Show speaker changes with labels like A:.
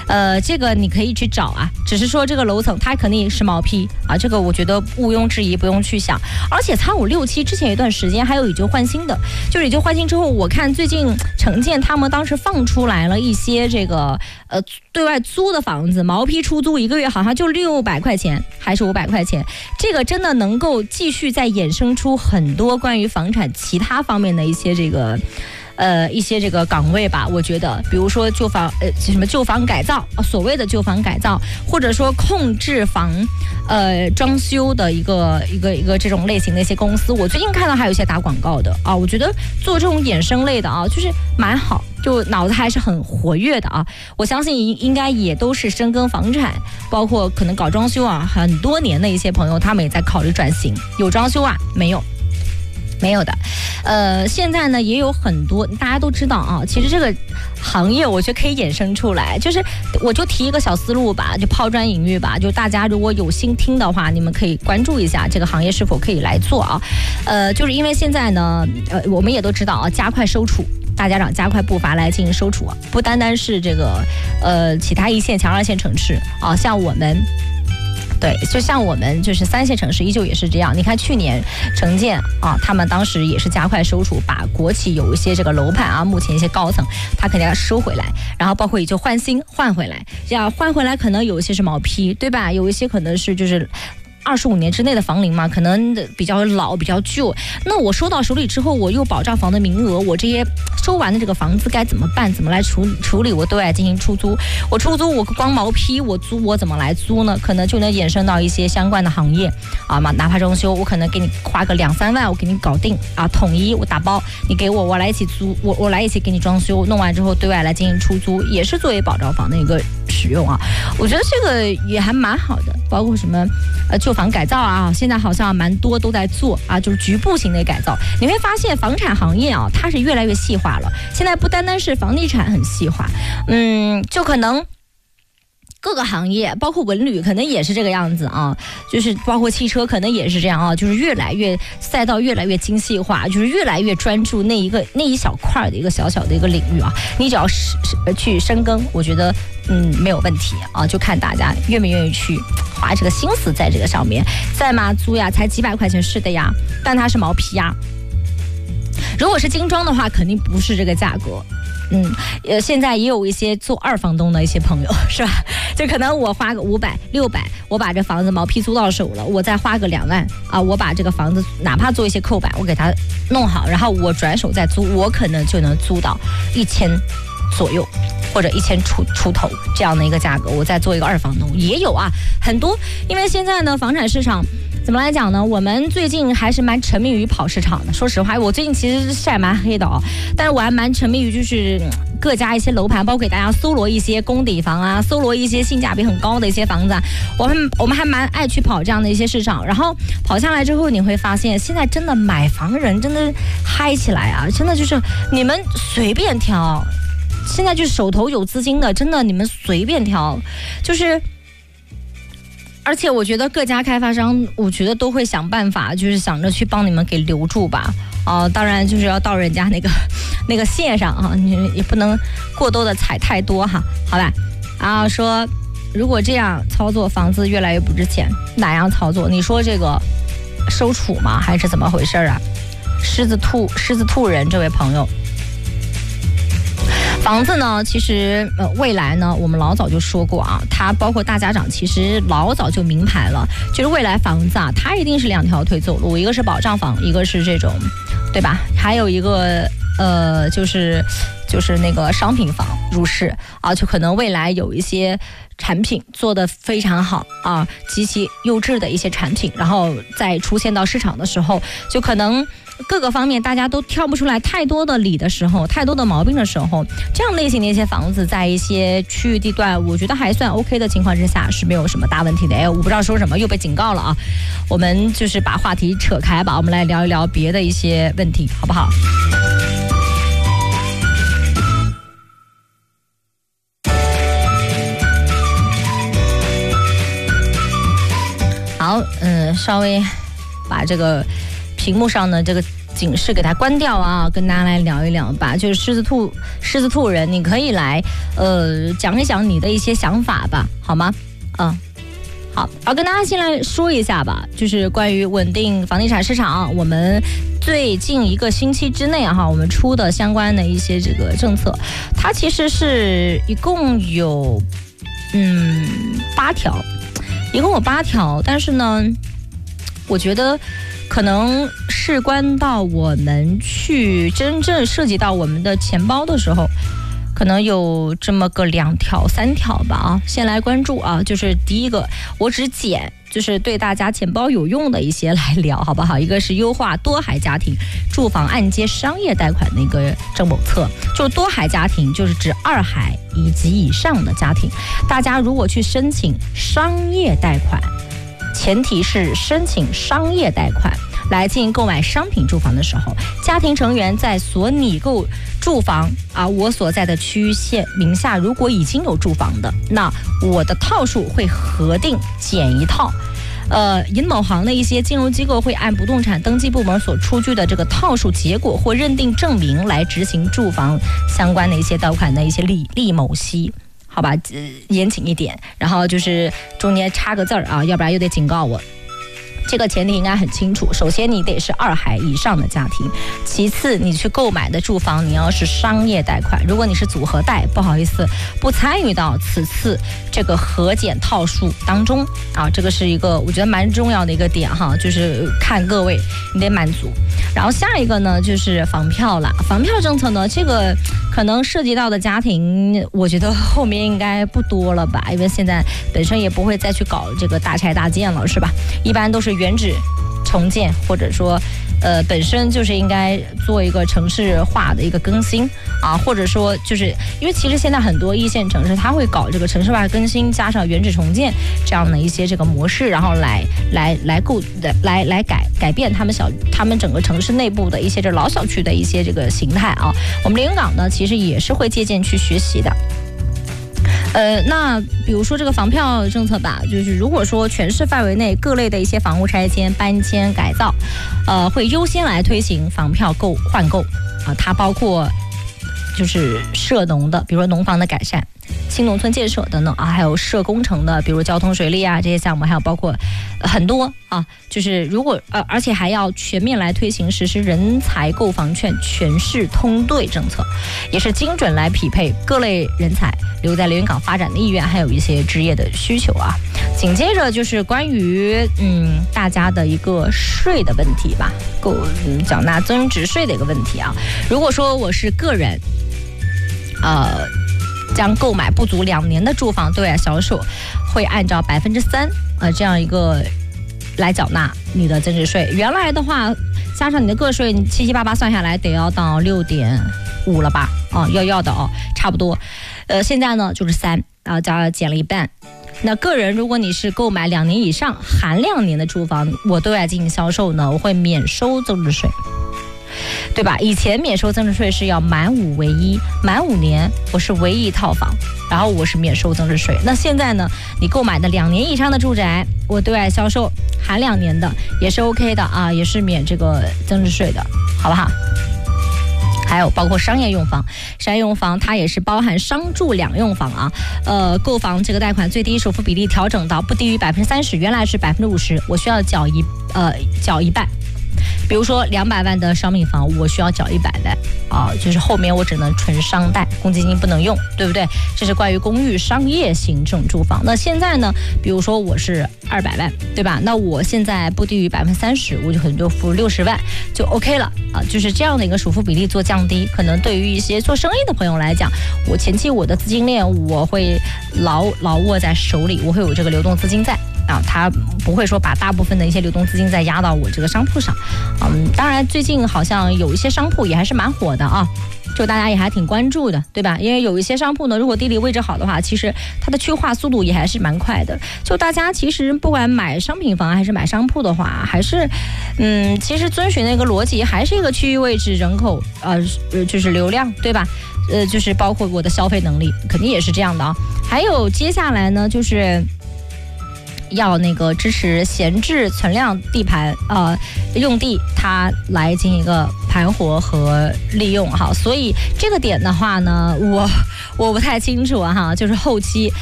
A: 这个你可以去找啊，只是说这个楼层它肯定是毛坯啊，这个我觉得毋庸置疑，不用去想。而且苍5、6、7之前有一段时间还有以旧换新的，就是以旧换新之后，我看最近城建他们当时放出来了一些这个对外租的房子，毛坯出租1个月好像就600块钱还是500块钱，这个真的能够继续再衍生出很多关于房产其他方面的一些这个岗位吧，我觉得，比如说旧房改造，所谓的旧房改造，或者说控制房装修的一个这种类型的一些公司，我最近看到还有一些打广告的啊，我觉得做这种衍生类的啊，就是蛮好，就脑子还是很活跃的啊。我相信应该也都是深耕房产，包括可能搞装修啊很多年的一些朋友，他们也在考虑转型。有装修啊？没有的，现在呢也有很多大家都知道啊，其实这个行业我觉得可以衍生出来，就是我就提一个小思路吧，就抛砖引玉吧，就大家如果有心听的话，你们可以关注一下这个行业是否可以来做啊。就是因为现在呢，我们也都知道啊，加快收储。大家长加快步伐来进行收储啊，不单单是这个其他1线、强2线城市啊，像我们。对，就像我们就是3线城市依旧也是这样。你看去年城建啊，他们当时也是加快收储，把国企有一些这个楼盘啊，目前一些高层他肯定要收回来，然后包括也就换新换回来，这样换回来可能有一些是毛坯，对吧？有一些可能是就是25年之内的房龄嘛，可能比较老比较旧，那我收到手里之后，我又保障房的名额，我这些收完的这个房子该怎么办？怎么来处理？我都要进行出租。我出租，我光毛坯我租，我怎么来租呢？可能就能衍生到一些相关的行业啊嘛，哪怕装修，我可能给你花个2、3万，我给你搞定啊，统一我打包，你给我来一起租，我来一起给你装修，弄完之后对外来进行出租，也是作为保障房的一个使用啊。我觉得这个也还蛮好的，包括什么旧房改造啊，现在好像蛮多都在做啊，就是局部型的改造。你会发现房产行业啊，它是越来越细化了。现在不单单是房地产很细化，就可能各个行业，包括文旅，可能也是这个样子啊。就是包括汽车，可能也是这样啊。就是越来越赛道越来越精细化，就是越来越专注那一小块的一个小小的一个领域啊。你只要去深耕，我觉得没有问题啊。就看大家愿不愿意去花这个心思在这个上面。在嘛租呀，才几百块钱是的呀，但它是毛坯呀。如果是精装的话，肯定不是这个价格。现在也有一些做2房东的一些朋友，是吧？就可能我花个500、600，我把这房子毛坯租到手了，我再花个2万啊，我把这个房子哪怕做一些扣板，我给它弄好，然后我转手再租，我可能就能租到1000左右，或者1000出头这样的一个价格，我再做一个2房东也有啊，很多。因为现在呢，房产市场怎么来讲呢？我们最近还是蛮沉迷于跑市场的。说实话，我最近其实晒蛮黑的哦，但是我还蛮沉迷于就是各家一些楼盘，包括给大家搜罗一些公底房啊，搜罗一些性价比很高的一些房子啊。我们还蛮爱去跑这样的一些市场，然后跑下来之后，你会发现现在真的买房人真的嗨起来啊！真的就是你们随便挑，现在就是手头有资金的，真的你们随便挑，就是。而且我觉得各家开发商，我觉得都会想办法，就是想着去帮你们给留住吧。当然就是要到人家那个线上啊，你也不能过多的踩太多哈，好吧？然后说，如果这样操作，房子越来越不值钱，哪样操作？你说这个收储吗？还是怎么回事啊？狮子兔人这位朋友。房子呢，其实未来呢，我们老早就说过啊，它包括大家长其实老早就明牌了，就是未来房子啊，它一定是2条腿走路，一个是保障房，一个是这种，对吧？还有一个就是那个商品房入市啊，就可能未来有一些产品做得非常好啊，极其优质的一些产品，然后再出现到市场的时候，就可能各个方面大家都挑不出来太多的理的时候，太多的毛病的时候，这样类型的一些房子在一些区域地段，我觉得还算 OK 的情况之下，是没有什么大问题的。我不知道说什么，又被警告了啊！我们就是把话题扯开吧，我们来聊一聊别的一些问题，好不好？好，稍微把这个屏幕上的这个警示给它关掉啊，跟大家来聊一聊吧。就是狮子兔人，你可以来讲一讲你的一些想法吧，好吗？好，跟大家先来说一下吧，就是关于稳定房地产市场，我们最近1个星期之内我们出的相关的一些这个政策，它其实是一共有8条，一共有8条，但是呢，我觉得可能事关到我们去真正涉及到我们的钱包的时候，可能有这么个2条3条吧先来关注就是第一个，我只捡就是对大家钱包有用的一些来聊，好不好？一个是优化多孩家庭住房按揭商业贷款的一个政谋策，就多孩家庭就是指2孩以及以上的家庭，大家如果去申请商业贷款，前提是申请商业贷款来进行购买商品住房的时候，家庭成员在所拟购住房我所在的区域县名下如果已经有住房的，那我的套数会核定减1套。银某行的一些金融机构会按不动产登记部门所出具的这个套数结果或认定证明来执行住房相关的一些贷款的一些利某息。好吧，严谨一点，然后就是中间插个字要不然又得警告我。这个前提应该很清楚，首先你得是2孩以上的家庭，其次你去购买的住房你要是商业贷款，如果你是组合贷，不好意思，不参与到此次这个核减套数当中这个是一个我觉得蛮重要的一个点就是看各位你得满足。然后下一个呢就是房票了，房票政策呢，这个可能涉及到的家庭我觉得后面应该不多了吧，因为现在本身也不会再去搞这个大拆大建了，是吧？一般都是原址重建，或者说本身就是应该做一个城市化的一个更新或者说就是因为其实现在很多1线城市它会搞这个城市化更新加上原址重建这样的一些这个模式，然后来改变他们整个城市内部的一些这老小区的一些这个形态我们连云港呢其实也是会借鉴去学习的。那比如说这个房票政策吧，就是如果说全市范围内各类的一些房屋拆迁、搬迁、改造，会优先来推行房票换购它包括就是涉农的，比如说农房的改善、新农村建设等等还有涉工程的，比如交通水利这些项目，还有包括很多就是如果而且还要全面来推行实施人才购房券全市通兑政策，也是精准来匹配各类人才留在连云港发展的意愿，还有一些职业的需求紧接着就是关于大家的一个税的问题吧，缴纳增值税的一个问题如果说我是个人将购买不足2年的住房对外销售，会按照3%这样一个来缴纳你的增值税。原来的话加上你的个税，你7七8八算下来得要到6.5了吧要的差不多。现在呢就是3减了1半。那个人如果你是购买2年以上含2年的住房，我对外进行销售呢，我会免收增值税，对吧？以前免收增值税是要满5为1，满5年我是唯一套房，然后我是免收增值税。那现在呢，你购买的2年以上的住宅，我对外销售含2年的也是 OK 的也是免这个增值税的，好不好？还有包括商业用房，商业用房它也是包含商住两用房购房这个贷款最低首付比例调整到不低于30%，原来是50%，我需要缴一半。比如说200万的商品房，我需要缴100万就是后面我只能纯商贷，公积金不能用，对不对？这是关于公寓商业型这种住房。那现在呢，比如说我是200万，对吧？那我现在不低于30%，我就可能就付60万就 OK 了就是这样的一个首付比例做降低，可能对于一些做生意的朋友来讲，我前期我的资金链我会牢握在手里，我会有这个流动资金在他不会说把大部分的一些流动资金再压到我这个商铺上。当然最近好像有一些商铺也还是蛮火的就大家也还挺关注的，对吧？因为有一些商铺呢，如果地理位置好的话，其实它的去化速度也还是蛮快的。就大家其实不管买商品房还是买商铺的话，还是其实遵循那个逻辑，还是一个区域位置、人口就是流量，对吧？就是包括我的消费能力，肯定也是这样的还有接下来呢，就是要那个支持闲置存量地盘用地，它来进行一个盘活和利用哈。所以这个点的话呢，我不太清楚哈，就是后期